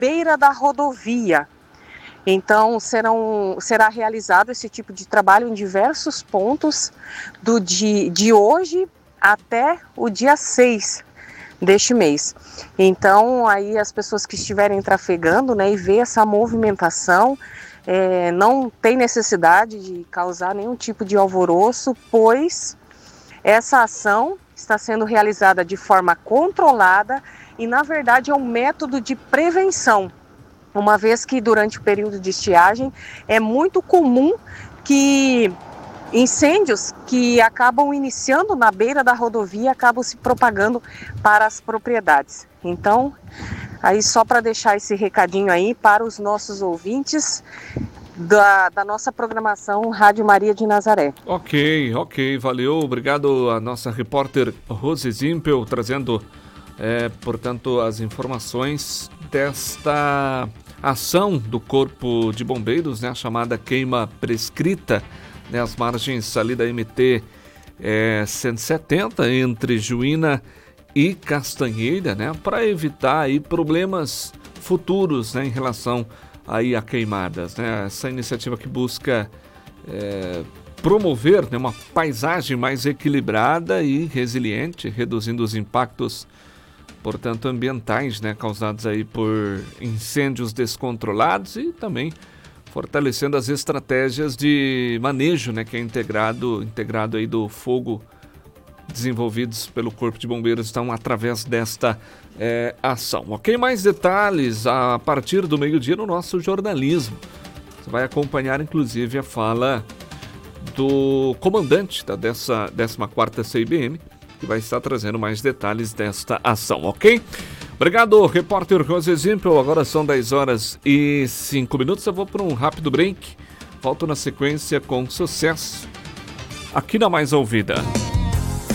beira da rodovia. Então, será realizado esse tipo de trabalho em diversos pontos de hoje até o dia 6 deste mês. Então, aí as pessoas que estiverem trafegando, né, e ver essa movimentação, não tem necessidade de causar nenhum tipo de alvoroço, pois essa ação está sendo realizada de forma controlada e, na verdade, é um método de prevenção. Uma vez que durante o período de estiagem é muito comum que incêndios que acabam iniciando na beira da rodovia acabam se propagando para as propriedades. Então, aí só para deixar esse recadinho aí para os nossos ouvintes da nossa programação Rádio Maria de Nazaré. Ok, valeu, obrigado a nossa repórter Rose Zimpel trazendo, portanto, as informações desta ação do Corpo de Bombeiros, né, a chamada queima prescrita, né, às margens ali da MT 170, entre Juína e Castanheira, né, para evitar aí problemas futuros, né, em relação aí a queimadas, né, essa iniciativa que busca promover, né, uma paisagem mais equilibrada e resiliente, reduzindo os impactos, portanto, ambientais, né, causados aí por incêndios descontrolados e também fortalecendo as estratégias de manejo, né, que é integrado aí do fogo desenvolvidos pelo Corpo de Bombeiros, estão através desta ação. Ok, mais detalhes a partir do meio-dia no nosso jornalismo. Você vai acompanhar, inclusive, a fala do comandante dessa 14ª CIBM, que vai estar trazendo mais detalhes desta ação, ok? Obrigado, repórter Rose Zimpel. Agora são 10h05. Eu vou para um rápido break. Volto na sequência com sucesso aqui na Mais Ouvida.